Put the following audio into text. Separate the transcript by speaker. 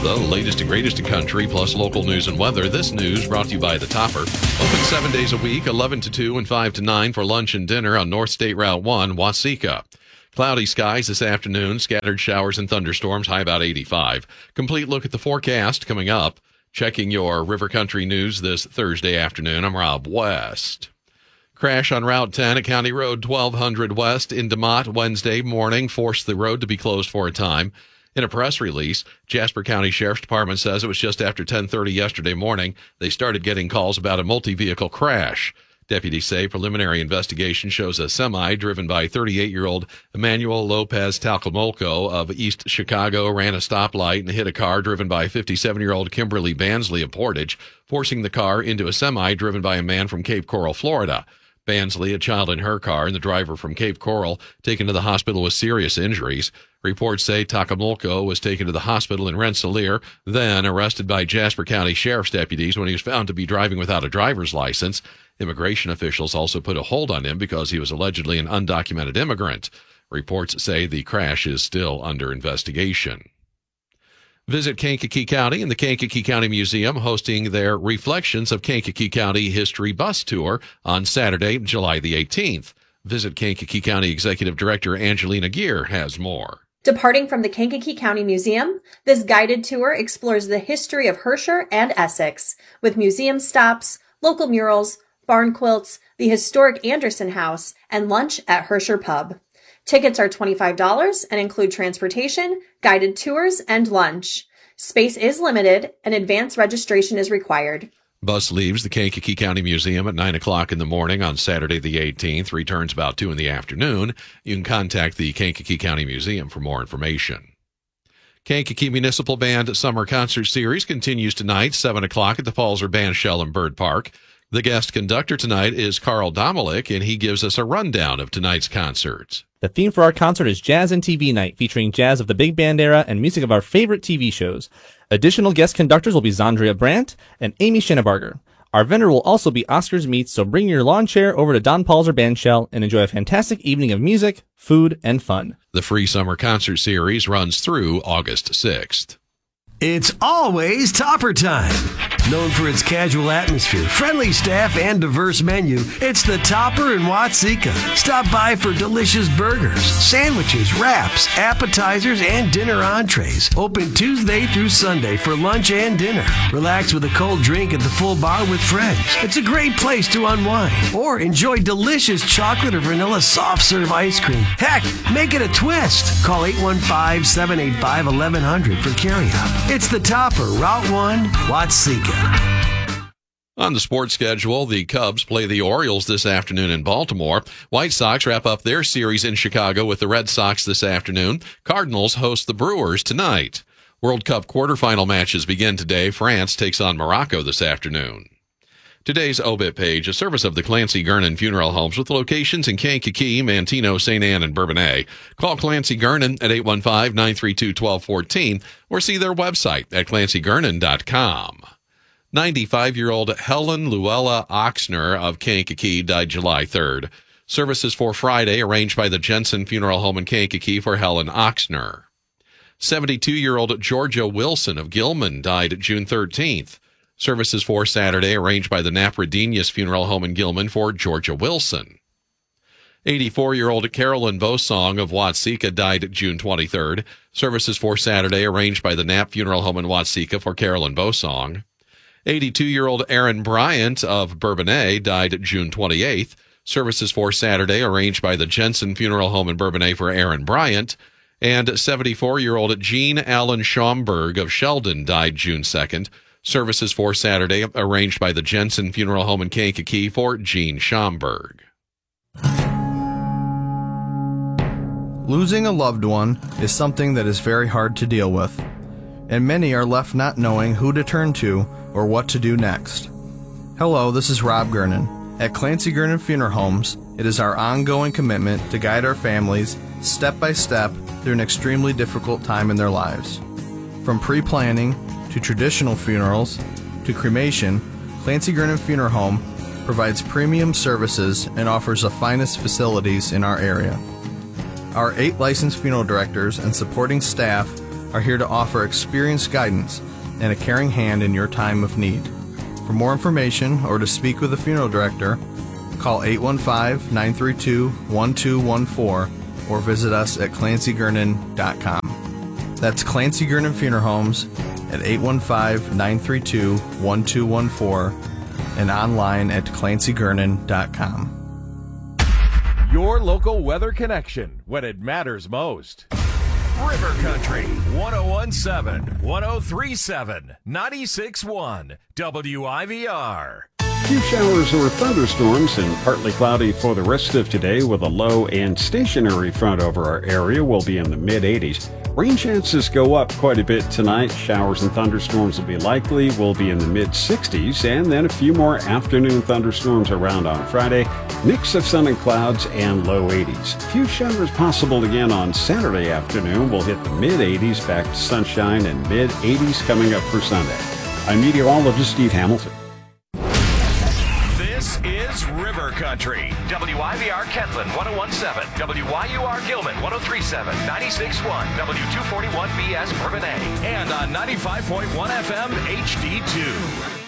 Speaker 1: The latest and greatest in country, plus local news and weather. This news brought to you by The Topper. Open 7 days a week, 11 to 2 and 5 to 9 for lunch and dinner on North State Route 1, Waseca. Cloudy skies this afternoon, scattered showers and thunderstorms, high about 85. Complete look at the forecast coming up. Checking your River Country news this Thursday afternoon, I'm Rob West. Crash on Route 10 at County Road 1200 West in DeMotte Wednesday morning forced the road to be closed for a time. In a press release, Jasper County Sheriff's Department says it was just after 10:30 yesterday morning they started getting calls about a multi-vehicle crash. Deputies say preliminary investigation shows a semi driven by 38-year-old Emmanuel Lopez Talcamolco of East Chicago ran a stoplight and hit a car driven by 57-year-old Kimberly Bansley of Portage, forcing the car into a semi driven by a man from Cape Coral, Florida. Bansley, a child in her car, and the driver from Cape Coral taken to the hospital with serious injuries. Reports say Talcamolco was taken to the hospital in Rensselaer, then arrested by Jasper County Sheriff's deputies when he was found to be driving without a driver's license. Immigration officials also put a hold on him because he was allegedly an undocumented immigrant. Reports say the crash is still under investigation. Visit Kankakee County and the Kankakee County Museum hosting their Reflections of Kankakee County History bus tour on Saturday, July the 18th. Visit Kankakee County Executive Director Angelina Gear has more.
Speaker 2: Departing from the Kankakee County Museum, this guided tour explores the history of Herscher and Essex, with museum stops, local murals, barn quilts, the historic Anderson House, and lunch at Herscher Pub. Tickets are $25 and include transportation, guided tours, and lunch. Space is limited and advance registration is required.
Speaker 1: Bus leaves the Kankakee County Museum at 9 o'clock in the morning on Saturday the 18th, returns about 2 in the afternoon. You can contact the Kankakee County Museum for more information. Kankakee Municipal Band Summer Concert Series continues tonight, 7 o'clock at the Palzer Bandshell in Bird Park. The guest conductor tonight is Carl Domelik, and he gives us a rundown of tonight's concerts.
Speaker 3: The theme for our concert is Jazz and TV Night, featuring jazz of the big band era and music of our favorite TV shows. Additional guest conductors will be Zandria Brandt and Amy Schennebarger. Our vendor will also be Oscar's Meats, so bring your lawn chair over to Don Palzer Bandshell and enjoy a fantastic evening of music, food, and fun.
Speaker 1: The free summer concert series runs through August 6th.
Speaker 4: It's always Topper time. Known for its casual atmosphere, friendly staff, and diverse menu, it's the Topper in Waseca. Stop by for delicious burgers, sandwiches, wraps, appetizers, and dinner entrees. Open Tuesday through Sunday for lunch and dinner. Relax with a cold drink at the full bar with friends. It's a great place to unwind. Or enjoy delicious chocolate or vanilla soft serve ice cream. Heck, make it a twist. Call 815-785-1100 for carryout. It's the Topper, Route 1, Waseca.
Speaker 1: On the sports schedule, the Cubs play the Orioles this afternoon in Baltimore. White Sox wrap up their series in Chicago with the Red Sox this afternoon. Cardinals host the Brewers tonight. World Cup quarterfinal matches begin today. France takes on Morocco this afternoon. Today's obit page, a service of the Clancy Gernon Funeral Homes with locations in Kankakee, Manteno, St. Anne, and Bourbonnais. Call Clancy Gernon at 815-932-1214 or see their website at clancygernon.com. 95-year-old Helen Luella Oxner of Kankakee died July 3rd. Services for Friday arranged by the Jensen Funeral Home in Kankakee for Helen Oxner. 72-year-old Georgia Wilson of Gilman died June 13th. Services for Saturday arranged by the Napradenius Funeral Home in Gilman for Georgia Wilson. 84-year-old Carolyn Bosong of Waseca died June 23rd. Services for Saturday arranged by the Knapp Funeral Home in Waseca for Carolyn Bosong. 82-year-old Aaron Bryant of Bourbonnais died June 28th. Services for Saturday arranged by the Jensen Funeral Home in Bourbonnais for Aaron Bryant. And 74-year-old Jean Allen Schaumburg of Sheldon died June 2nd. Services for Saturday arranged by the Jensen Funeral Home in Kankakee for Jean Schaumburg.
Speaker 5: Losing a loved one is something that is very hard to deal with, and many are left not knowing who to turn to or what to do next. Hello, this is Rob Gernon. At Clancy Gernon Funeral Homes, it is our ongoing commitment to guide our families step by step through an extremely difficult time in their lives. From pre-planning to traditional funerals to cremation, Clancy Gernon Funeral Home provides premium services and offers the finest facilities in our area. Our 8 licensed funeral directors and supporting staff are here to offer experienced guidance and a caring hand in your time of need. For more information or to speak with a funeral director, call 815-932-1214 or visit us at ClancyGurnan.com. That's Clancy Gurnan Funeral Homes at 815-932-1214 and online at ClancyGurnan.com.
Speaker 6: Your local weather connection when it matters most. River Country 1017, 1037, 96.1 WIVR.
Speaker 7: Few showers or thunderstorms and partly cloudy for the rest of today with a low and stationary front over our area. Will be in the mid-80s. Rain chances go up quite a bit tonight. Showers and thunderstorms will be likely. We'll be in the mid-60s, and then a few more afternoon thunderstorms around on Friday. Mix of sun and clouds and low 80s. A few showers possible again on Saturday afternoon. We'll hit the mid-80s, back to sunshine, and mid-80s coming up for Sunday. I'm meteorologist Steve Hamilton.
Speaker 6: This is River Country. WIVR Kentland 1017, WYUR Gilman 1037, 96.1, W241BS Bourbonnais, and on 95.1 FM HD2.